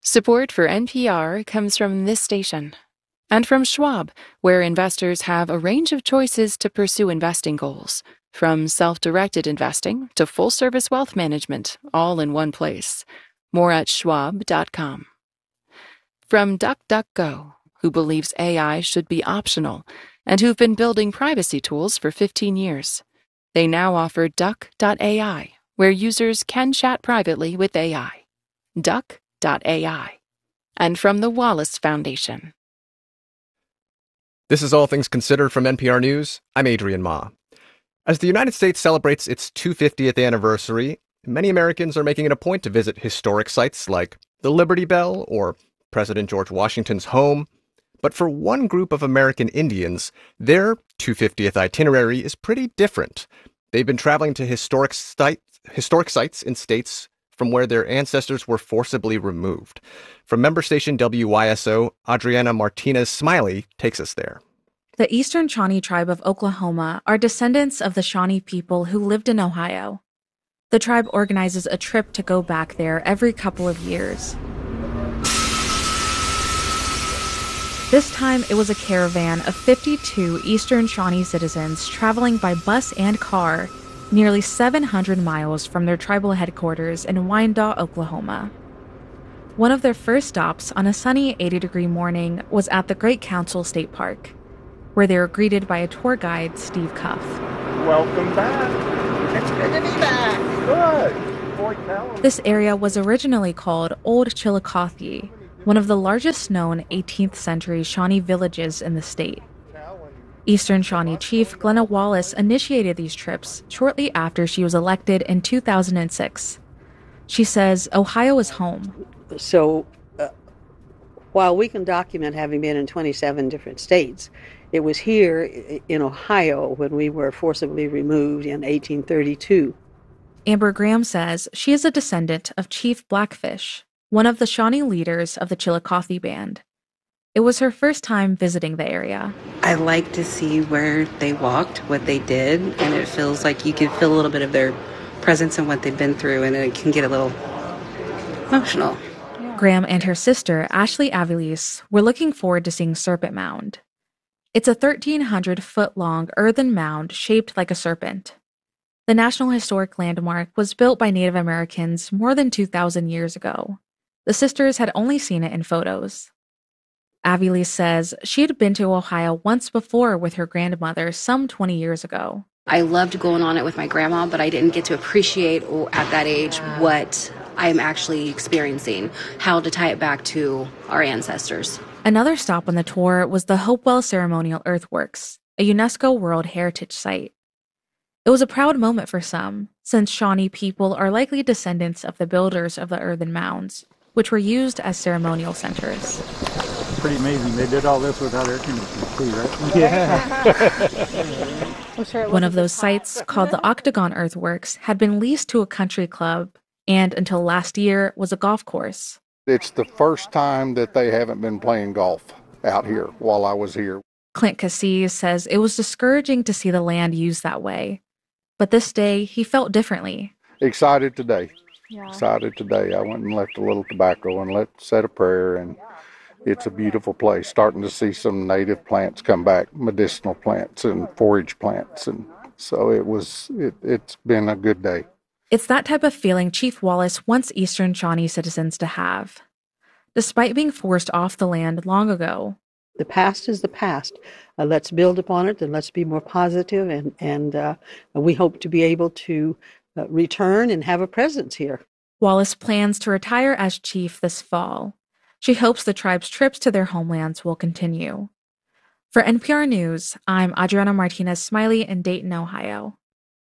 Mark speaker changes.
Speaker 1: Support for NPR comes from this station and from Schwab, where investors have a range of choices to pursue investing goals, from self-directed investing to full-service wealth management, all in one place. More at schwab.com. From DuckDuckGo, who believes AI should be optional and who've been building privacy tools for 15 years. They now offer Duck.ai, where users can chat privately with AI. Duck.ai. And from the Wallace Foundation.
Speaker 2: This is All Things Considered from NPR News. I'm Adrian Ma. As the United States celebrates its 250th anniversary, many Americans are making it a point to visit historic sites like the Liberty Bell or President George Washington's home. But for one group of American Indians, their 250th itinerary is pretty different. They've been traveling to historic sites in states from where their ancestors were forcibly removed. From member station WYSO, Adriana Martinez Smiley takes us there.
Speaker 3: The Eastern Shawnee Tribe of Oklahoma are descendants of the Shawnee people who lived in Ohio. The tribe organizes a trip to go back there every couple of years. This time, it was a caravan of 52 Eastern Shawnee citizens traveling by bus and car nearly 700 miles from their tribal headquarters in Wyandotte, Oklahoma. One of their first stops on a sunny 80-degree morning was at the Great Council State Park, where they were greeted by a tour guide, Steve Cuff.
Speaker 4: Welcome back. It's good to be back. Good.
Speaker 3: This area was originally called Old Chillicothe, one of the largest known 18th century Shawnee villages in the state. Eastern Shawnee Chief Glenna Wallace initiated these trips shortly after she was elected in 2006. She says Ohio is home.
Speaker 5: So while we can document having been in 27 different states, it was here in Ohio when we were forcibly removed in 1832.
Speaker 3: Amber Graham says she is a descendant of Chief Blackfish, one of the Shawnee leaders of the Chillicothe Band. It was her first time visiting the area.
Speaker 6: I like to see where they walked, what they did, and it feels like you can feel a little bit of their presence and what they've been through, and it can get a little emotional.
Speaker 3: Graham and her sister, Ashley Aviles, were looking forward to seeing Serpent Mound. It's a 1,300-foot-long earthen mound shaped like a serpent. The National Historic Landmark was built by Native Americans more than 2,000 years ago. The sisters had only seen it in photos. Aviles says she had been to Ohio once before with her grandmother some 20 years ago.
Speaker 6: I loved going on it with my grandma, but I didn't get to appreciate at that age what I'm actually experiencing, how to tie it back to our ancestors.
Speaker 3: Another stop on the tour was the Hopewell Ceremonial Earthworks, a UNESCO World Heritage Site. It was a proud moment for some, since Shawnee people are likely descendants of the builders of the earthen mounds, which were used as ceremonial centers.
Speaker 4: Pretty amazing. They did all this without air conditioning too, right?
Speaker 3: Yeah. One of those sites, called the Octagon Earthworks, had been leased to a country club and, until last year, was a golf course.
Speaker 7: It's the first time that they haven't been playing golf out here while I was here.
Speaker 3: Clint Cassis says it was discouraging to see the land used that way. But this day, he felt differently.
Speaker 7: Excited today. Yeah. Excited today. I went and left a little tobacco and said a prayer, and it's a beautiful place. Starting to see some native plants come back, medicinal plants and forage plants. And so it's been a good day.
Speaker 3: It's that type of feeling Chief Wallace wants Eastern Shawnee citizens to have. Despite being forced off the land long ago,
Speaker 5: the past is the past. Let's build upon it and let's be more positive. And we hope to be able to return and have a presence here.
Speaker 3: Wallace plans to retire as chief this fall. She hopes the tribe's trips to their homelands will continue. For NPR News, I'm Adriana Martinez Smiley in Dayton, Ohio.